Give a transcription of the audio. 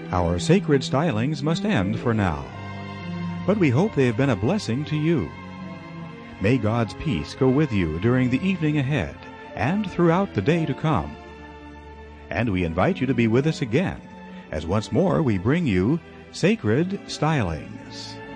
Our sacred stylings must end for now, but we hope they have been a blessing to you. May God's peace go with you during the evening ahead and throughout the day to come. And we invite you to be with us again, as once more we bring you Sacred Stylings.